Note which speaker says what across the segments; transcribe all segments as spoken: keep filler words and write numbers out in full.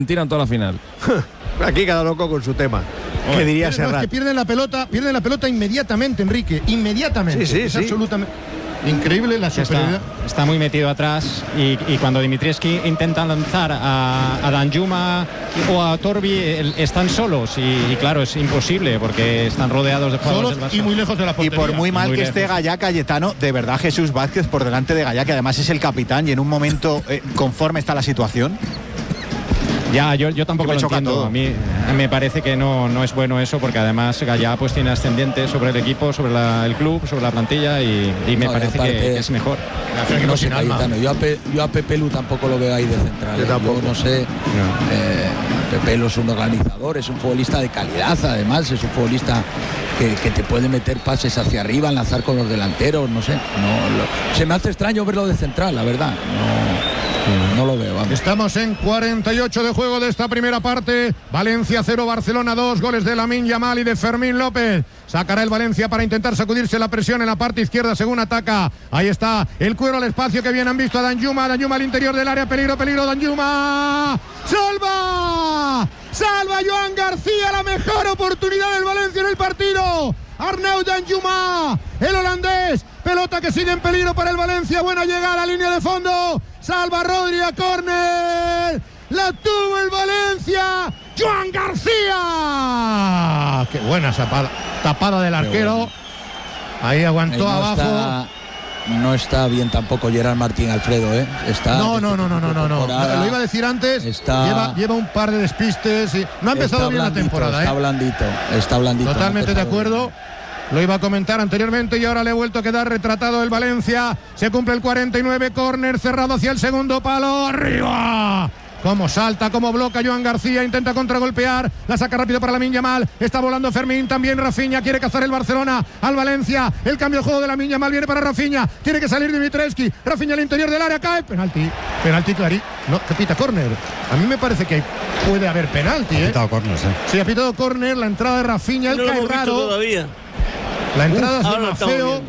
Speaker 1: tiran toda la final.
Speaker 2: Aquí cada loco con su tema. Bueno, ¿qué diría Serrat?
Speaker 3: No, es que pierden la pelota, pierden la pelota inmediatamente, Enrique, inmediatamente.
Speaker 2: Sí, sí,
Speaker 3: es
Speaker 2: sí.
Speaker 3: absolutamente increíble la superioridad.
Speaker 4: Está, está muy metido atrás y, y cuando Dimitrievski intenta lanzar a, a Danjuma o a Torbi, el, están solos y, y claro, es imposible porque están rodeados de jugadores
Speaker 3: solos
Speaker 4: del
Speaker 3: y muy lejos de la
Speaker 5: Y
Speaker 3: portería.
Speaker 5: por muy mal
Speaker 4: Muy
Speaker 5: que
Speaker 4: lejos.
Speaker 5: esté Gallá Cayetano, de verdad Jesús Vázquez por delante de Gallá, que además es el capitán y en un momento eh, conforme está la situación.
Speaker 4: Ya, yo, yo tampoco
Speaker 5: Que me
Speaker 4: lo
Speaker 5: choca
Speaker 4: entiendo.
Speaker 5: todo.
Speaker 4: A mí me parece que no, no es bueno eso porque además Gallá pues tiene ascendiente sobre el equipo, sobre la, el club, sobre la plantilla y, y me
Speaker 6: No, y
Speaker 4: parece
Speaker 6: aparte,
Speaker 4: que, que es mejor.
Speaker 6: No sé, Cayetano, yo a, Pe, yo a Pepe Lu tampoco lo veo ahí de central.
Speaker 2: Yo
Speaker 6: ¿eh?
Speaker 2: tampoco.
Speaker 6: Yo no sé. Eh, Pepe Lu es un organizador, es un futbolista de calidad, además, es un futbolista que, que te puede meter pases hacia arriba, enlazar con los delanteros, no sé. No, lo, se me hace extraño verlo de central, la verdad. No, no lo veo. Vamos.
Speaker 3: Estamos en cuarenta y ocho de juego de esta primera parte. Valencia cero, Barcelona dos. Goles de Lamine Yamal y de Fermín López. Sacará el Valencia para intentar sacudirse la presión en la parte izquierda según ataca. Ahí está el cuero al espacio que bien han visto a Danjuma. Danjuma al interior del área. Peligro, peligro. Danjuma. ¡Salva! ¡Salva Joan García! La mejor oportunidad del Valencia en el partido. Arnaud Danjuma, el holandés. Pelota que sigue en peligro para el Valencia. Buena llegada a línea de fondo. Salva Rodri a córner. La tuvo el Valencia. Joan García. Qué buena tapada, tapada del arquero. Ahí aguantó
Speaker 6: no
Speaker 3: abajo.
Speaker 6: Está, no está bien tampoco Gerard Martín, Alfredo, ¿eh? Está
Speaker 3: No, no, no, no, no, no, no. Lo iba a decir antes.
Speaker 6: Está,
Speaker 3: lleva, lleva un par de despistes. Y no ha empezado bien la temporada,
Speaker 6: Está
Speaker 3: ¿eh?
Speaker 6: blandito, está blandito.
Speaker 3: Totalmente
Speaker 6: no
Speaker 3: de acuerdo. Bien. Lo iba a comentar anteriormente y ahora le he vuelto a quedar retratado el Valencia. Se cumple el cuarenta y nueve, córner cerrado hacia el segundo palo. ¡Arriba! Cómo salta, cómo bloca Joan García, intenta contragolpear, la saca rápido para Lamine Yamal, está volando Fermín, también Rafinha, quiere cazar el Barcelona al Valencia, el cambio de juego de Lamine Yamal viene para Rafinha, tiene que salir Dimitrievski, Rafinha al interior del área, cae, penalti, penalti clarí, no, que pita córner, a mí me parece que puede haber penalti, ¿eh?
Speaker 7: Ha pitado córner, sí.
Speaker 3: Sí, ha pitado córner, la entrada de Rafinha,
Speaker 8: no
Speaker 3: él cae raro,
Speaker 8: todavía.
Speaker 3: La entrada
Speaker 8: Uf,
Speaker 3: es más feo.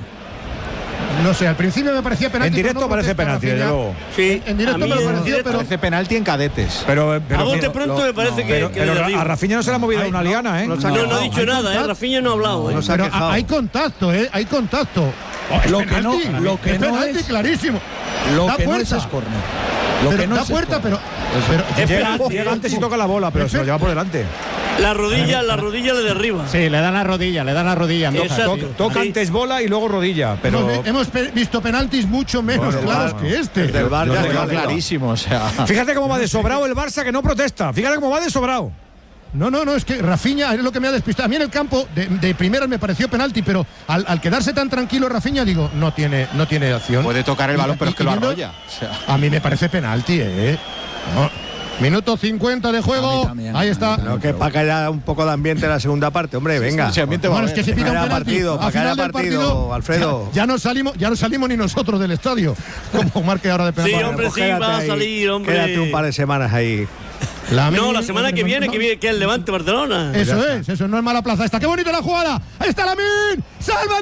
Speaker 3: No sé, al principio me parecía penalti.
Speaker 7: En directo
Speaker 3: no
Speaker 7: parece penalti, desde luego.
Speaker 8: Sí,
Speaker 3: en directo me lo pareció, pero
Speaker 5: parece penalti en cadetes.
Speaker 7: Pero, pero
Speaker 8: a bote pronto
Speaker 7: lo,
Speaker 8: me parece
Speaker 7: no,
Speaker 8: que,
Speaker 7: pero,
Speaker 8: que
Speaker 7: pero
Speaker 8: le
Speaker 7: a Rafinha no se le ha movido
Speaker 3: Ay,
Speaker 7: una
Speaker 3: no,
Speaker 7: liana, ¿eh?
Speaker 2: no se ha
Speaker 8: No, no
Speaker 2: quejado.
Speaker 8: ha dicho nada, ¿eh? Rafinha no ha hablado, ¿eh?
Speaker 2: No se ha
Speaker 3: pero
Speaker 2: quejado.
Speaker 3: hay contacto, ¿eh? Hay contacto. Oh, es
Speaker 6: Lo que
Speaker 3: penalti,
Speaker 6: no- lo que
Speaker 3: es
Speaker 6: no
Speaker 3: penalti
Speaker 6: es-
Speaker 3: clarísimo.
Speaker 6: Lo
Speaker 3: Da
Speaker 6: que no
Speaker 3: puerta.
Speaker 6: es es córner. Lo
Speaker 3: Pero
Speaker 6: que no
Speaker 3: da
Speaker 6: es
Speaker 3: puerta,
Speaker 6: es
Speaker 3: pero,
Speaker 6: córner.
Speaker 3: pero
Speaker 8: Es
Speaker 7: Llega,
Speaker 8: penalti,
Speaker 7: llega
Speaker 8: ¿eh?
Speaker 7: antes y toca la bola, pero se lo lleva por delante.
Speaker 8: La rodilla, la rodilla le derriba.
Speaker 4: Sí, le dan la rodilla, le dan la rodilla. Andújar.
Speaker 8: Exacto.
Speaker 7: Toca, toca
Speaker 8: Sí.
Speaker 7: antes bola y luego rodilla, pero
Speaker 3: hemos, vi- hemos pe- visto penaltis mucho menos
Speaker 7: Bueno,
Speaker 3: claros
Speaker 7: bueno.
Speaker 3: que este.
Speaker 2: Del Bar
Speaker 5: Lo
Speaker 2: ya
Speaker 5: tengo
Speaker 2: está
Speaker 5: clarísimo, o sea.
Speaker 7: fíjate cómo va de sobrado el Barça que no protesta. Fíjate cómo va de sobrado.
Speaker 3: No, no, no, es que Rafinha es lo que me ha despistado. A mí en el campo de, de primeras me pareció penalti, pero al, al quedarse tan tranquilo Rafinha, digo, no tiene, no tiene acción.
Speaker 5: Puede tocar el balón,
Speaker 3: Y-
Speaker 5: pero
Speaker 3: y-
Speaker 5: es que lo
Speaker 3: y viendo-
Speaker 5: arrolla. O sea.
Speaker 3: A mí me parece penalti, ¿eh? No. Minuto cincuenta de juego.
Speaker 6: A mí también,
Speaker 3: Ahí
Speaker 6: a mí
Speaker 3: está.
Speaker 6: también.
Speaker 2: No, que para que haya un poco de ambiente en la segunda parte, hombre, venga.
Speaker 5: sí, ambiente
Speaker 3: Bueno,
Speaker 5: va
Speaker 3: es que si
Speaker 2: Para
Speaker 3: pita
Speaker 2: que
Speaker 3: un
Speaker 2: haya
Speaker 3: penalti
Speaker 2: partido,
Speaker 3: al
Speaker 2: para que haya
Speaker 3: final del
Speaker 2: partido, Alfredo.
Speaker 3: Ya, ya no salimos, ya no salimos ni nosotros del estadio. Como marque ahora de penalti.
Speaker 8: Sí, hombre,
Speaker 2: Pues
Speaker 8: sí,
Speaker 2: quédate
Speaker 8: va a
Speaker 2: ahí,
Speaker 8: salir, hombre.
Speaker 2: Quédate un par de semanas ahí.
Speaker 8: No, la semana que viene, que viene, que es el Levante Barcelona.
Speaker 3: Eso es, eso no es mala plaza esta. ¡Qué bonita la jugada! ¡Ahí está Lamine! ¡Salva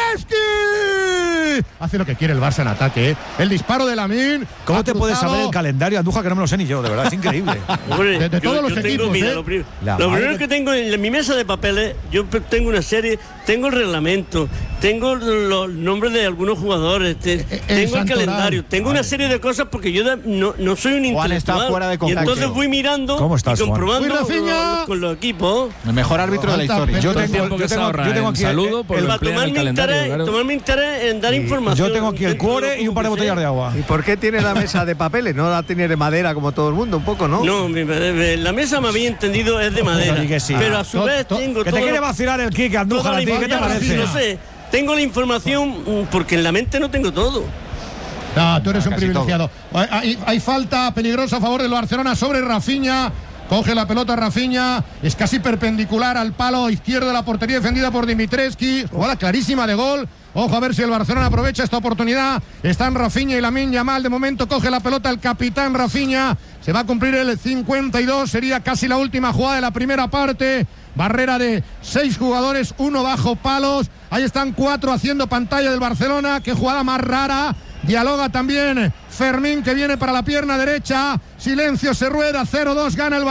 Speaker 3: Dimitrievski! Hace lo que quiere el Barça en ataque, ¿eh? El disparo de Lamine.
Speaker 7: ¿Cómo
Speaker 3: ha
Speaker 7: te puedes
Speaker 3: cruzado.
Speaker 7: saber el calendario, Andújar, que no me lo sé ni yo? De verdad, es increíble.
Speaker 8: Hombre,
Speaker 3: De- de todos los
Speaker 8: tengo,
Speaker 3: equipos,
Speaker 8: mira,
Speaker 3: ¿eh?
Speaker 8: Lo, pri-
Speaker 7: La
Speaker 8: lo
Speaker 7: madre
Speaker 8: primero que tengo en mi mesa de papeles, yo pe- tengo una serie, tengo el reglamento, tengo los nombres de algunos jugadores, te-
Speaker 3: el
Speaker 8: tengo el
Speaker 3: santoral.
Speaker 8: calendario, tengo una serie de cosas porque yo da- no, no soy un
Speaker 5: Juan está
Speaker 8: intelectual.
Speaker 5: fuera de
Speaker 8: y
Speaker 5: contacto.
Speaker 8: entonces voy mirando
Speaker 7: ¿Cómo estás,
Speaker 8: y
Speaker 7: Juan?
Speaker 8: comprobando
Speaker 3: Uy, Rafinha.
Speaker 8: con, los- con los equipos.
Speaker 5: El mejor árbitro de la
Speaker 3: Falta,
Speaker 5: historia.
Speaker 3: pero-
Speaker 7: Yo
Speaker 3: Todo el
Speaker 7: tengo,
Speaker 1: tiempo que
Speaker 7: yo
Speaker 1: se
Speaker 7: tengo,
Speaker 1: ahorra
Speaker 7: yo tengo
Speaker 1: en
Speaker 7: aquí
Speaker 1: saludo,
Speaker 7: el-
Speaker 1: por
Speaker 7: el-
Speaker 1: lo
Speaker 8: Para
Speaker 1: emplea en
Speaker 8: tomar
Speaker 1: el
Speaker 8: mi,
Speaker 1: calendario,
Speaker 8: interés,
Speaker 1: claro.
Speaker 8: tomar mi interés en dar información.
Speaker 7: yo tengo aquí el
Speaker 8: dentro de
Speaker 7: cuore
Speaker 8: lo
Speaker 7: y un par de
Speaker 8: poco que
Speaker 7: botellas
Speaker 8: sé.
Speaker 7: de agua.
Speaker 2: ¿Y por qué tiene la mesa de papeles? No la tiene de madera como todo el mundo, un poco, ¿no?
Speaker 8: No, mi- mi- la mesa me había entendido es de madera,
Speaker 7: Di que sí.
Speaker 8: pero a su
Speaker 3: To-
Speaker 8: vez
Speaker 3: to-
Speaker 8: tengo
Speaker 7: Que te
Speaker 8: todo-
Speaker 7: quiere vacilar el Kike, Andújar,
Speaker 8: toda
Speaker 7: a
Speaker 8: la
Speaker 7: ti, ¿qué te
Speaker 8: información,
Speaker 7: parece?
Speaker 8: no sé, tengo la información mm, porque en la mente no tengo todo.
Speaker 3: No, tú eres un
Speaker 5: casi
Speaker 3: privilegiado. Hay, hay- hay falta peligrosa a favor del Barcelona sobre Rafinha. Coge la pelota Rafinha. Es casi perpendicular al palo izquierdo de la portería defendida por Dimitrievski. Jugada clarísima de gol. Ojo a ver si el Barcelona aprovecha esta oportunidad. Están Rafinha y Lamine Yamal. De momento coge la pelota el capitán Rafinha. Se va a cumplir el cincuenta y dos. Sería casi la última jugada de la primera parte. Barrera de seis jugadores, uno bajo palos. Ahí están cuatro haciendo pantalla del Barcelona. Qué jugada más rara. dialoga también Fermín, que viene para la pierna derecha. Silencio, se rueda, cero dos, gana el